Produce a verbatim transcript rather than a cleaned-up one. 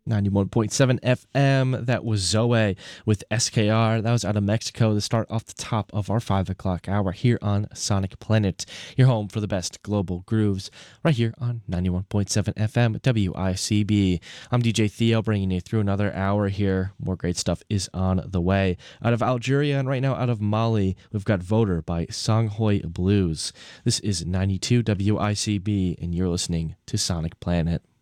ninety-one point seven F M. That was Zoe with S K R. That was out of Mexico to start off the top of our five o'clock hour here on Sonic Planet, your home for the best global grooves, right here on ninety-one point seven F M W I C B. I'm D J Theo, bringing you through another hour here. More great stuff is on the way. Out of Algeria and right now out of Mali, we've got Voter by Songhoy Blues. This is ninety-two W I C B, and you're listening to Sonic Planet.